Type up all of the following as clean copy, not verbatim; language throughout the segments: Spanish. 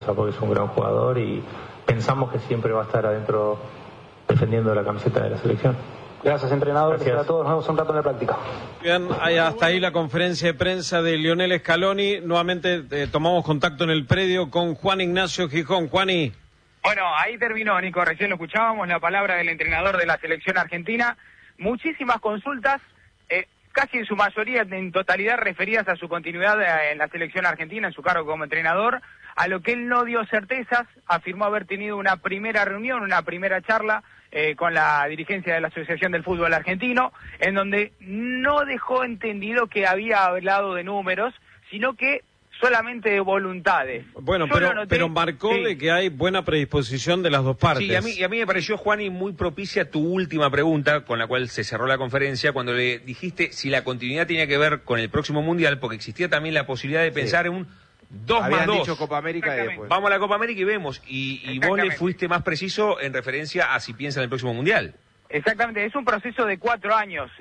porque es un gran jugador y pensamos que siempre va a estar adentro defendiendo la camiseta de la selección. Gracias, entrenador. Gracias A todos, nos vemos un rato en la práctica. Bien, hasta ahí la conferencia de prensa de Lionel Scaloni. Nuevamente tomamos contacto en el predio con Juan Ignacio Gijón. Juani. Bueno, ahí terminó, Nico, recién lo escuchábamos, la palabra del entrenador de la selección argentina. Muchísimas consultas, casi en su mayoría, en totalidad, referidas a su continuidad en la selección argentina, en su cargo como entrenador, a lo que él no dio certezas. Afirmó haber tenido una primera reunión, una primera charla con la dirigencia de la Asociación del Fútbol Argentino, en donde no dejó entendido que había hablado de números, sino que solamente de voluntades. Bueno, pero marcó de que hay buena predisposición de las dos partes. Sí, y a mí me pareció, Juani, muy propicia tu última pregunta, con la cual se cerró la conferencia, cuando le dijiste si la continuidad tenía que ver con el próximo Mundial, porque existía también la posibilidad de pensar en un 2 más 2. Dicho Copa América y después. Vamos a la Copa América y vemos. Y vos le fuiste más preciso en referencia a si piensa en el próximo Mundial. Exactamente, es un proceso de 4 años.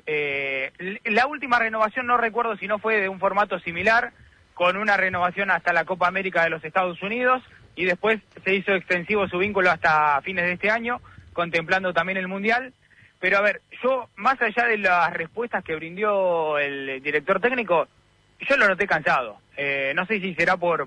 La última renovación no recuerdo si no fue de un formato similar, con una renovación hasta la Copa América de los Estados Unidos, y después se hizo extensivo su vínculo hasta fines de este año, contemplando también el Mundial. Pero a ver, yo, más allá de las respuestas que brindó el director técnico, yo lo noté cansado. No sé si será por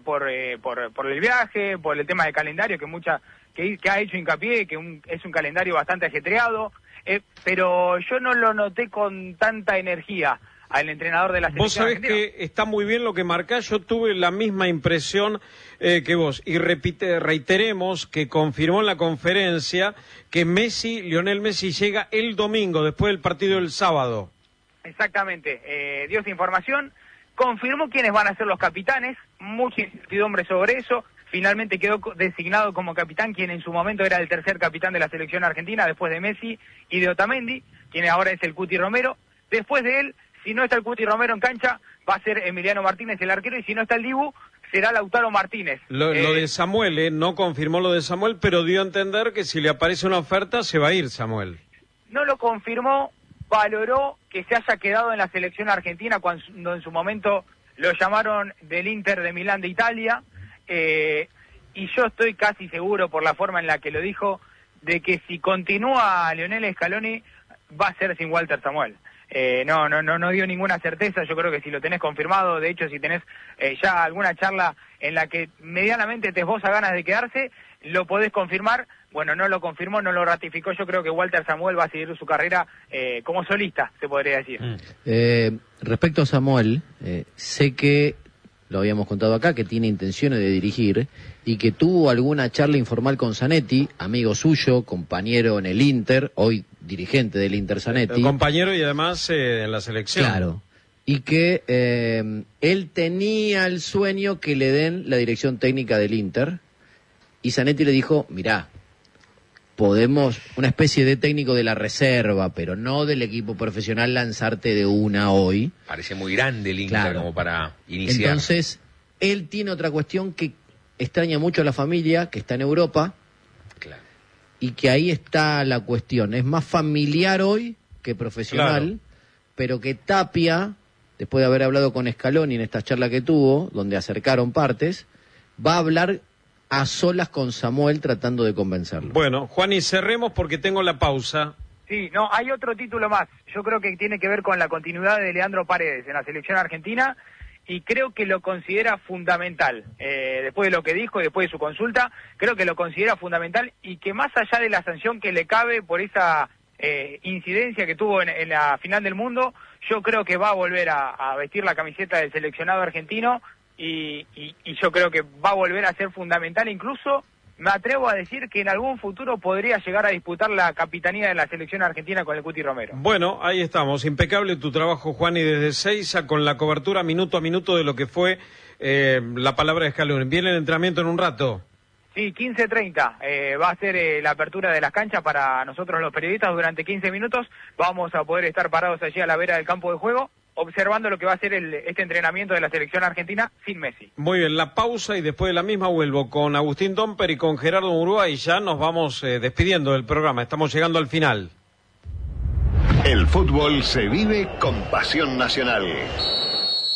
el viaje, por el tema del calendario, que ha hecho hincapié, que es un calendario bastante ajetreado, pero yo no lo noté con tanta energía al entrenador de la selección. Vos sabés argentina. que está muy bien lo que marcás, yo tuve la misma impresión que vos, y reiteremos que confirmó en la conferencia que Lionel Messi llega el domingo, después del partido del sábado. Exactamente, dio esa información, confirmó quiénes van a ser los capitanes, mucha incertidumbre sobre eso. Finalmente quedó designado como capitán quien en su momento era el tercer capitán de la selección argentina, después de Messi y de Otamendi, quien ahora es el Cuti Romero. Después de él, si no está el Cuti Romero en cancha, va a ser Emiliano Martínez el arquero, y si no está el Dibu, será Lautaro Martínez. Lo de Samuel, no confirmó lo de Samuel, pero dio a entender que si le aparece una oferta se va a ir Samuel. No lo confirmó, valoró que se haya quedado en la selección argentina cuando en su momento lo llamaron del Inter de Milán de Italia, y yo estoy casi seguro, por la forma en la que lo dijo, de que si continúa Lionel Scaloni va a ser sin Walter Samuel. No dio ninguna certeza. Yo creo que si lo tenés confirmado, de hecho si tenés ya alguna charla en la que medianamente te esboza ganas de quedarse, lo podés confirmar. Bueno, no lo confirmó, no lo ratificó. Yo creo que Walter Samuel va a seguir su carrera como solista, se podría decir. Respecto a Samuel, sé que, lo habíamos contado acá, que tiene intenciones de dirigir y que tuvo alguna charla informal con Zanetti, amigo suyo, compañero en el Inter, hoy dirigente del Inter Zanetti. Compañero y además en la selección. Claro. Y que él tenía el sueño que le den la dirección técnica del Inter, y Zanetti le dijo, mirá, podemos, una especie de técnico de la reserva, pero no del equipo profesional, lanzarte de una hoy. Parece muy grande el Inter, claro, como para iniciar. Entonces, él tiene otra cuestión que extraña mucho a la familia, que está en Europa, claro, y que ahí está la cuestión. Es más familiar hoy que profesional, claro, pero que Tapia, después de haber hablado con Scaloni en esta charla que tuvo, donde acercaron partes, va a hablar a solas con Samuel tratando de convencerlo. Bueno, Juan, y cerremos porque tengo la pausa. Sí, no, hay otro título más. Yo creo que tiene que ver con la continuidad de Leandro Paredes en la selección argentina, y creo que lo considera fundamental. Después de lo que dijo y después de su consulta, creo que lo considera fundamental, y que más allá de la sanción que le cabe por esa incidencia que tuvo en la final del mundo, yo creo que va a volver a vestir la camiseta del seleccionado argentino, y yo creo que va a volver a ser fundamental. Incluso me atrevo a decir que en algún futuro podría llegar a disputar la capitanía de la selección argentina con el Cuti Romero. Bueno, ahí estamos. Impecable tu trabajo, Juan, y desde Seiza con la cobertura minuto a minuto de lo que fue la palabra de Scaloni. ¿Viene el entrenamiento en un rato? Sí, 15:30 va a ser la apertura de las canchas para nosotros los periodistas. Durante 15 minutos vamos a poder estar parados allí a la vera del campo de juego, observando lo que va a ser este entrenamiento de la selección argentina sin Messi. Muy bien, la pausa, y después de la misma vuelvo con Agustín Domper y con Gerardo Murúa, y ya nos vamos despidiendo del programa. Estamos llegando al final. El fútbol se vive con pasión nacional.